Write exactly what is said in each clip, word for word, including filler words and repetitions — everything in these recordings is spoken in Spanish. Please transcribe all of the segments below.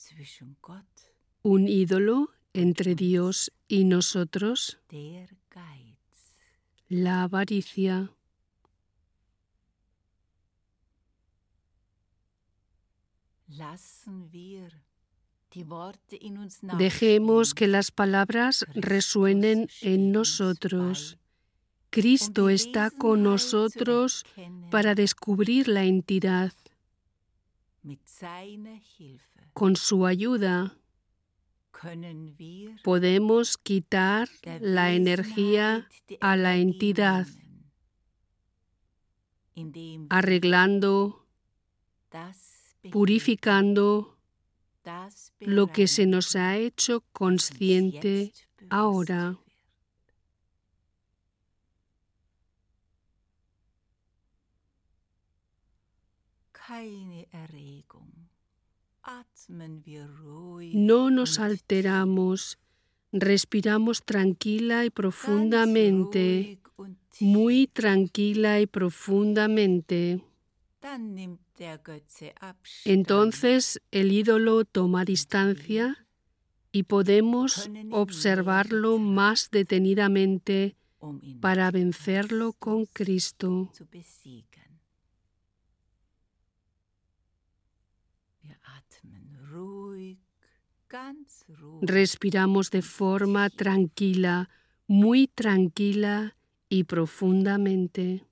un ídolo entre Dios y nosotros, la avaricia. Dejemos que las palabras resuenen en nosotros. Cristo está con nosotros para descubrir la entidad. Con su ayuda podemos quitar la energía a la entidad, arreglando, purificando lo que se nos ha hecho consciente ahora. No nos alteramos, respiramos tranquila y profundamente, muy tranquila y profundamente. Entonces el ídolo toma distancia y podemos observarlo más detenidamente para vencerlo con Cristo. Respiramos de forma tranquila, muy tranquila y profundamente.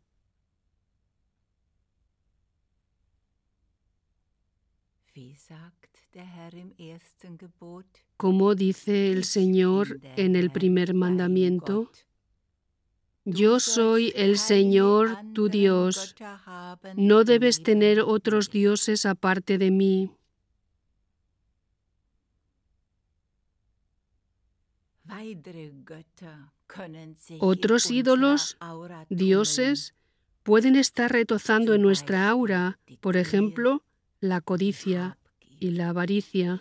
Como dice el Señor en el primer mandamiento, yo soy el Señor tu Dios, no debes tener otros dioses aparte de mí. Otros ídolos, dioses, pueden estar retozando en nuestra aura, por ejemplo, la codicia y la avaricia.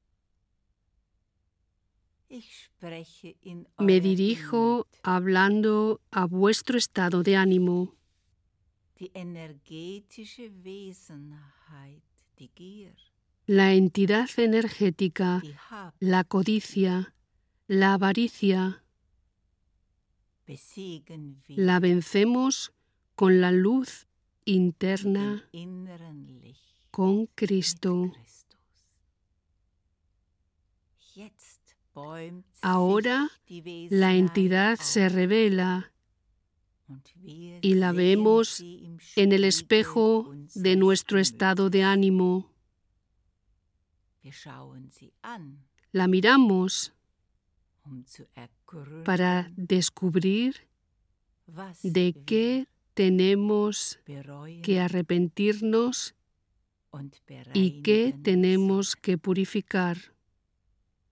Me dirijo hablando a vuestro estado de ánimo. La entidad energética, la codicia, la avaricia, la vencemos con la luz interna, con Cristo. Ahora la entidad se revela y la vemos en el espejo de nuestro estado de ánimo. La miramos para descubrir de qué tenemos que arrepentirnos y qué tenemos que purificar.